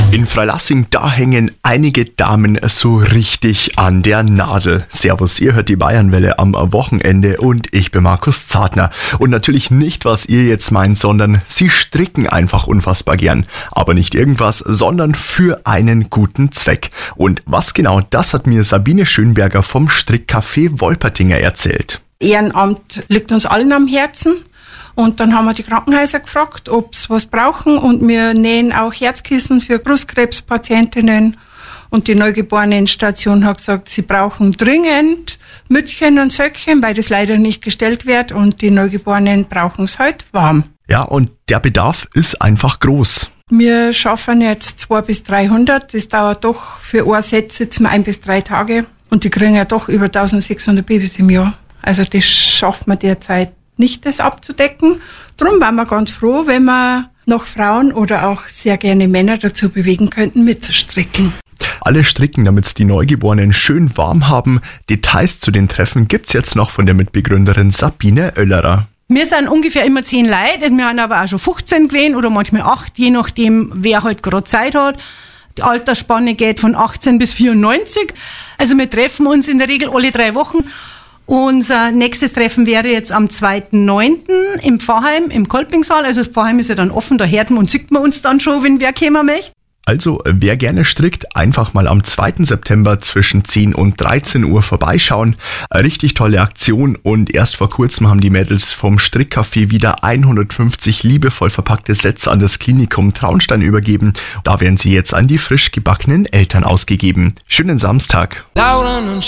In Freilassing, da hängen einige Damen so richtig an der Nadel. Servus, ihr hört die Bayernwelle am Wochenende und ich bin Markus Zartner. Und natürlich nicht, was ihr jetzt meint, sondern sie stricken einfach unfassbar gern. Aber nicht irgendwas, sondern für einen guten Zweck. Und was genau, das hat mir Sabine Schönberger vom Strickcafé Wolpertinger erzählt. Ehrenamt liegt uns allen am Herzen. Und dann haben wir die Krankenhäuser gefragt, ob sie was brauchen. Und wir nähen auch Herzkissen für Brustkrebspatientinnen. Und die Neugeborenenstation hat gesagt, sie brauchen dringend Mützchen und Söckchen, weil das leider nicht gestellt wird. Und die Neugeborenen brauchen es halt warm. Ja, und der Bedarf ist einfach groß. Wir schaffen jetzt 200 bis 300. Das dauert doch für ein Set sitzen wir 1 bis 3 Tage. Und die kriegen ja doch über 1600 Babys im Jahr. Also das schafft man derzeit nicht, das abzudecken. Darum waren wir ganz froh, wenn wir noch Frauen oder auch sehr gerne Männer dazu bewegen könnten, mitzustricken. Alle stricken, damit die Neugeborenen schön warm haben. Details zu den Treffen gibt's jetzt noch von der Mitbegründerin Sabine Oellerer. Wir sind ungefähr immer 10 Leute, wir haben aber auch schon 15 gewesen oder manchmal 8, je nachdem, wer halt gerade Zeit hat. Die Altersspanne geht von 18 bis 94. Also wir treffen uns in der Regel alle 3 Wochen. Unser nächstes Treffen wäre jetzt am 2.9. im Pfarrheim, im Kolpingssaal. Also das Pfarrheim ist ja dann offen, da hört man und sieht man uns dann schon, wenn wer kommen möchte. Also, wer gerne strickt, einfach mal am 2. September zwischen 10 und 13 Uhr vorbeischauen. Eine richtig tolle Aktion und erst vor kurzem haben die Mädels vom Strickcafé wieder 150 liebevoll verpackte Sätze an das Klinikum Traunstein übergeben. Da werden sie jetzt an die frisch gebackenen Eltern ausgegeben. Schönen Samstag. Lauren und